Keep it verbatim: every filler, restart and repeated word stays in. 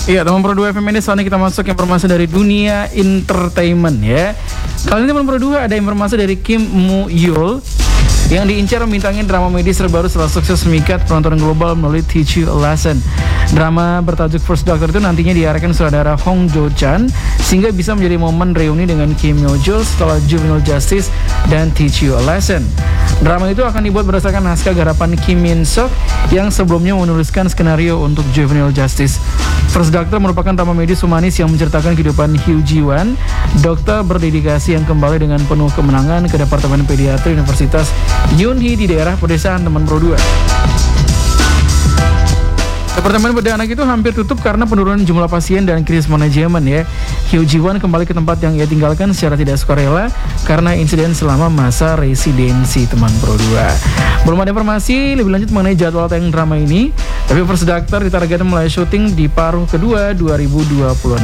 Iya, teman Pro dua F M ini saatnya kita masuk informasi dari dunia entertainment ya. Kali ini teman Pro dua ada informasi dari Kim Moo Hyul yang diincar membintangi drama medis terbaru setelah sukses memikat penonton global melalui Teach You a Lesson. Drama bertajuk First Doctor itu nantinya diarahkan sutradara Hong Jo-chan sehingga bisa menjadi momen reuni dengan Kim Yo Jul setelah Juvenile Justice dan Teach You a Lesson. Drama itu akan dibuat berdasarkan naskah garapan Kim Min Sok yang sebelumnya menuliskan skenario untuk Juvenile Justice. First Doctor merupakan drama medis humanis yang menceritakan kehidupan Hugh Ji-won, dokter berdedikasi yang kembali dengan penuh kemenangan ke Departemen Pediatri Universitas Yunhee di daerah pedesaan teman Pro dua. Departemen bedah anak itu hampir tutup karena penurunan jumlah pasien dan krisis manajemen ya. Hugh Ji-won kembali ke tempat yang ia tinggalkan secara tidak sukarela karena insiden selama masa residensi teman Pro dua. Belum ada informasi lebih lanjut mengenai jadwal tayang drama ini, tapi First Doctor ditargetkan mulai syuting di paruh kedua dua ribu dua puluh enam.